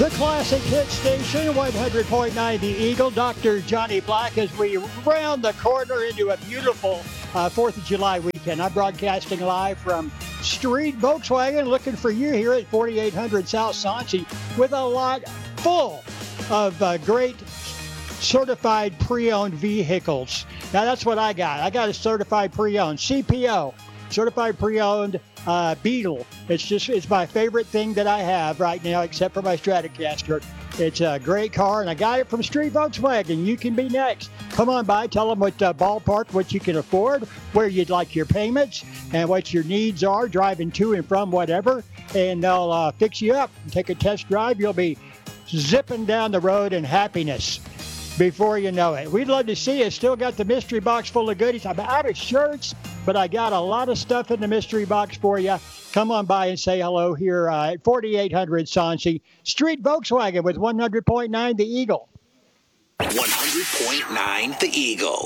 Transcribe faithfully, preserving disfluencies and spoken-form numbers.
The classic hit station, one hundred point nine The Eagle, Doctor Johnny Black, as we round the corner into a beautiful uh, fourth of July weekend. I'm broadcasting live from Street Volkswagen, looking for you here at forty-eight hundred South Soncy with a lot full of uh, great certified pre-owned vehicles. Now, that's what I got. I got a certified pre-owned, C P O, certified pre-owned uh, Beetle. It's just, it's my favorite thing that I have right now, except for my Stratocaster. It's a great car, and I got it from Street Volkswagen. You can be next. Come on by, tell them what uh, ballpark, what you can afford, where you'd like your payments, and what your needs are, driving to and from whatever, and they'll uh, fix you up. Take a test drive. You'll be zipping down the road in happiness before you know it. We'd love to see you. Still got the mystery box full of goodies. I'm out of shirts, but I got a lot of stuff in the mystery box for you. Come on by and say hello here uh, at forty-eight hundred Soncy. Street Volkswagen with one hundred point nine The Eagle. one hundred point nine The Eagle.